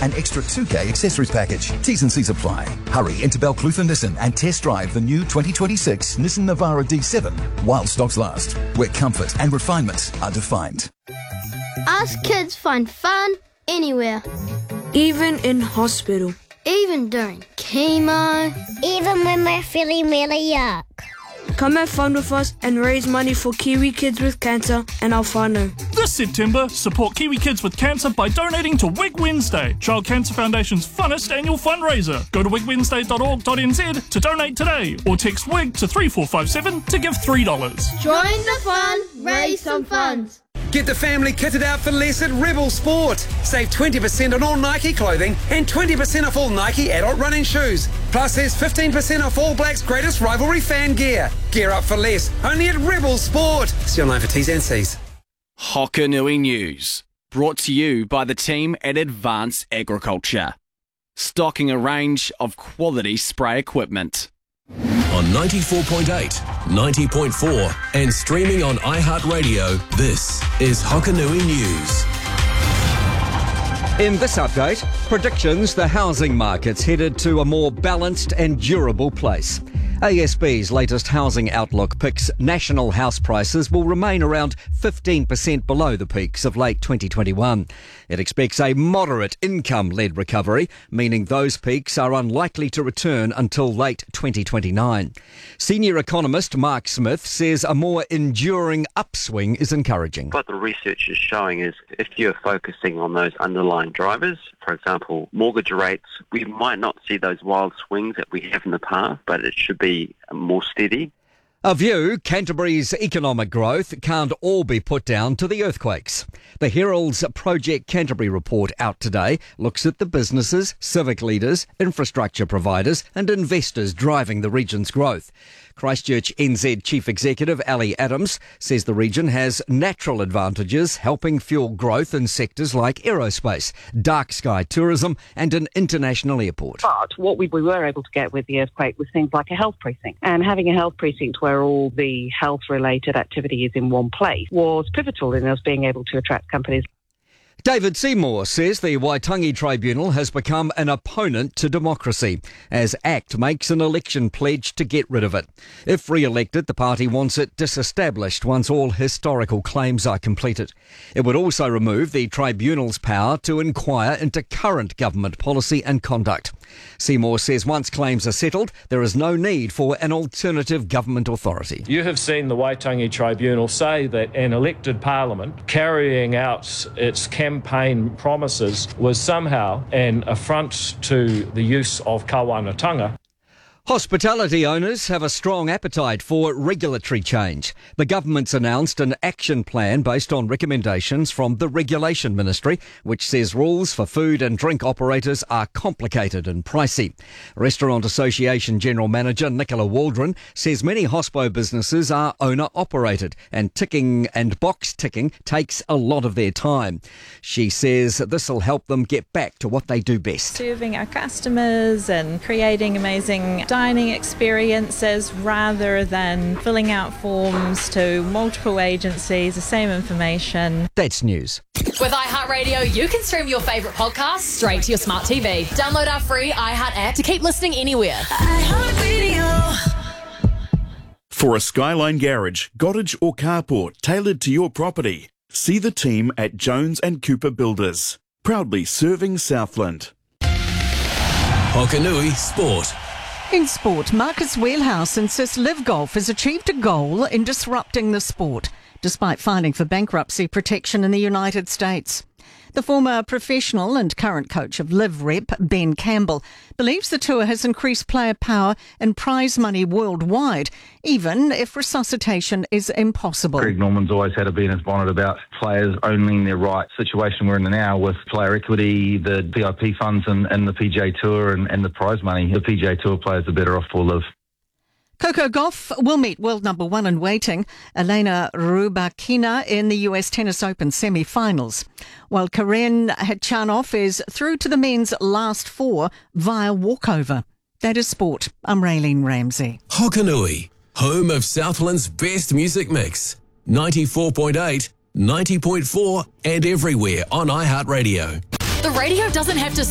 an extra 2K accessories package. T's and C's apply. Hurry into Balclutha Nissan and test drive the new 2026 Nissan Navara D7 while stocks last, where comfort and refinement are defined. Us kids find fun anywhere. Even in hospital. Even during chemo. Even when we're feeling really yuck. Come have fun with us and raise money for Kiwi Kids with Cancer and our whānau. This September, support Kiwi Kids with Cancer by donating to Wig Wednesday, Child Cancer Foundation's funnest annual fundraiser. Go to wigwednesday.org.nz to donate today or text WIG to 3457 to give $3. Join the fun, raise some funds. Get the family kitted out for less at Rebel Sport. Save 20% on all Nike clothing and 20% off all Nike adult running shoes. Plus, there's 15% off All Blacks' greatest rivalry fan gear. Gear up for less, only at Rebel Sport. See online for T's and C's. Hokanui News, brought to you by the team at Advanced Agriculture. Stocking a range of quality spray equipment. On 94.8, 90.4 and streaming on iHeartRadio, this is Hokanui News. In this update, predictions the housing market's headed to a more balanced and durable place. ASB's latest housing outlook picks national house prices will remain around 15% below the peaks of late 2021. It expects a moderate income-led recovery, meaning those peaks are unlikely to return until late 2029. Senior economist Mark Smith says a more enduring upswing is encouraging. What the research is showing is if you're focusing on those underlying drivers, for example, mortgage rates, we might not see those wild swings that we have in the past, but it should be more steady. A view Canterbury's economic growth can't all be put down to the earthquakes. The Herald's Project Canterbury report out today looks at the businesses, civic leaders, infrastructure providers and investors driving the region's growth. Christchurch NZ Chief Executive Ali Adams says the region has natural advantages helping fuel growth in sectors like aerospace, dark sky tourism and an international airport. But what we were able to get with the earthquake was things like a health precinct. And having a health precinct where all the health-related activity is in one place was pivotal in us being able to attract companies. David Seymour says the Waitangi Tribunal has become an opponent to democracy, as ACT makes an election pledge to get rid of it. If re-elected, the party wants it disestablished once all historical claims are completed. It would also remove the tribunal's power to inquire into current government policy and conduct. Seymour says once claims are settled, there is no need for an alternative government authority. You have seen the Waitangi Tribunal say that an elected parliament carrying out its campaign promises was somehow an affront to the use of kawanatanga. Hospitality owners have a strong appetite for regulatory change. The government's announced an action plan based on recommendations from the Regulation Ministry, which says rules for food and drink operators are complicated and pricey. Restaurant Association General Manager Nicola Waldron says many hospo businesses are owner-operated and ticking and box ticking takes a lot of their time. She says this will help them get back to what they do best. Serving our customers and creating amazing dining experiences rather than filling out forms to multiple agencies, the same information. That's news. With iHeartRadio, you can stream your favourite podcasts straight to your smart TV. Download our free iHeart app to keep listening anywhere. For a Skyline garage, cottage or carport tailored to your property, see the team at Jones and Cooper Builders. Proudly serving Southland. Hokanui Sport. In sport, Marcus Wheelhouse insists Live Golf has achieved a goal in disrupting the sport, despite filing for bankruptcy protection in the United States. The former professional and current coach of Live Rep, Ben Campbell, believes the tour has increased player power and prize money worldwide, even if resuscitation is impossible. Greg Norman's always had a bee in his bonnet about players owning their rights. Situation we're in now with player equity, the VIP funds and the PGA Tour and the prize money. The PGA Tour players are better off for Live. Coco Gauff will meet world number one in waiting, Elena Rybakina, in the US Tennis Open semi-finals, while Karen Khachanov is through to the men's last four via walkover. That is sport. I'm Raylene Ramsey. Hokanui, home of Southland's best music mix. 94.8, 90.4 and everywhere on iHeartRadio. The radio doesn't have to